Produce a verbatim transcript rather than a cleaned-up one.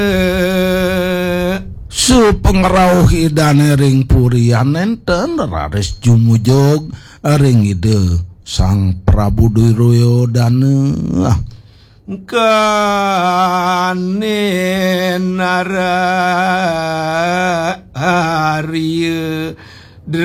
Supengrauhi danering purian nenten raris jumujog ring ide Sang Prabu Duryodana kanen nara hari